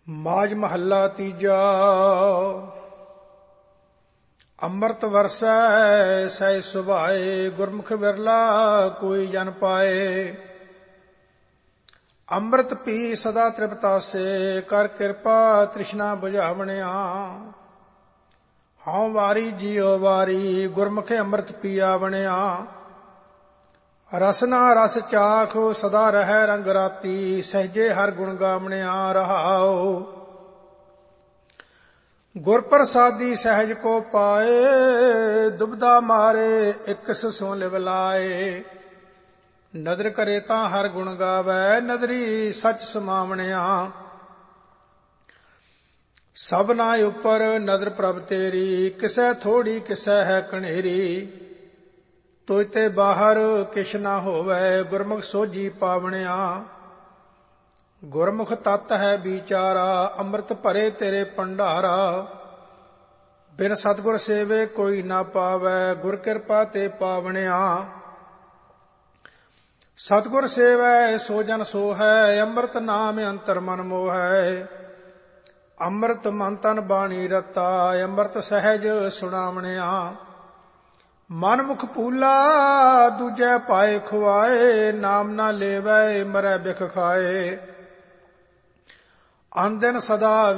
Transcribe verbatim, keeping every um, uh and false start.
ਮਾਝ ਮਹੱਲਾ ਤੀਜਾ। ਅੰਮ੍ਰਿਤ ਵਰਸੈ ਸਹਿ ਸੁਭਾਏ, ਗੁਰਮੁਖ ਵਿਰਲਾ ਕੋਈ ਜਨ ਪਾਏ। ਅੰਮ੍ਰਿਤ ਪੀ ਸਦਾ ਤ੍ਰਿਪਤਾਸੇ, ਕਰ ਕਿਰਪਾ ਤ੍ਰਿਸ਼ਨਾ ਬੁਝਾਵਣਿਆ। ਹਉ ਵਾਰੀ ਜੀਉ ਵਾਰੀ, ਗੁਰਮੁਖ ਅੰਮ੍ਰਿਤ ਪੀਆ ਬਣਿਆ। ਰਸਨਾ ਰਸ ਚਾਖ ਸਦਾ ਰਹਿ ਰੰਗ ਰਾਤੀ, ਸਹਿਜੇ ਹਰ ਗੁਣ ਗਾਵਣਿਆ ਰਹਾਉ। ਗੁਰ ਪ੍ਰਸਾਦੀ ਸਹਿਜ ਕੋ ਪਾਏ, ਦੁਬਦਾ ਮਾਰੇ ਇਕਸ ਸੋ ਲਿਵ ਲਾਏ। ਨਦਰ ਕਰੇ ਤਾਂ ਹਰ ਗੁਣ ਗਾਵੈ, ਨਦਰੀ ਸਚ ਸਮਾਵਣਿਆ। ਸਭਨਾ ਉਪਰ ਨਦਰ ਪ੍ਰਭ ਤੇਰੀ, ਕਿਸੈ ਥੋੜੀ ਕਿਸੈ ਹੈ ਕਣੇਰੀ। ਤੋਇ ਤੇ ਬਾਹਰ ਕਿਛ ਨਾ ਹੋਵੈ, ਗੁਰਮੁਖ ਸੋਝੀ ਪਾਵਣਿਆ। ਗੁਰਮੁਖ ਤਤ ਹੈ ਵਿਚਾਰਾ, ਅੰਮ੍ਰਿਤ ਭਰੇ ਤੇਰੇ ਭੰਡਾਰਾ। ਬਿਨ ਸਤਿਗੁਰ ਸੇਵੇ ਕੋਈ ਨਾ ਪਾਵੈ, ਗੁਰ ਕਿਰਪਾ ਤੇ ਪਾਵਣਿਆ। ਸਤਿਗੁਰ ਸੇਵੈ ਸੋ ਜਨ ਸੋ ਹੈ, ਅੰਮ੍ਰਿਤ ਨਾਮ ਅੰਤਰ ਮਨ ਮੋਹੈ। ਅੰਮ੍ਰਿਤ ਮਨ ਤਨ ਬਾਣੀ ਰਤਾ, ਅੰਮ੍ਰਿਤ ਸਹਿਜ ਸੁਣਾਵਣਿਆ। ਮਨ ਮੁਖ ਪੂਲਾ ਦੂਜੈ ਪਾਏ ਖੁਆਏ, ਨਾਮ ਨਾ ਲੇਵੈ ਮਰੈ ਬਿਖ ਖਾਏ। ਅਨ ਦਿਨ ਸਦਾ